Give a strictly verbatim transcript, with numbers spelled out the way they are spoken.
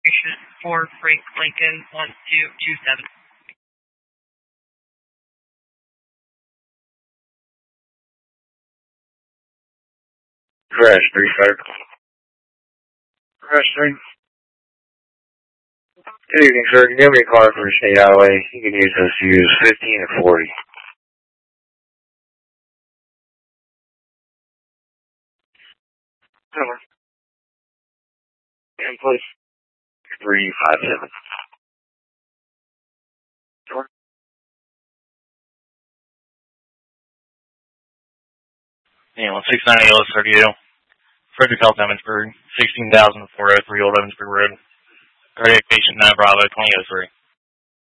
for Frank Lincoln, one two two seven. Crash three, sir. Crash three. Good evening, sir. Can you give me a car for State Highway? You can use those to use fifteen or forty. Number. And please. three five seven. Sure. Yeah, well, six ninety L S R D O. Frederick Health, Emmitsburg, sixteen thousand four oh three Old Emmitsburg Road. Cardiac patient nine Bravo twenty oh three.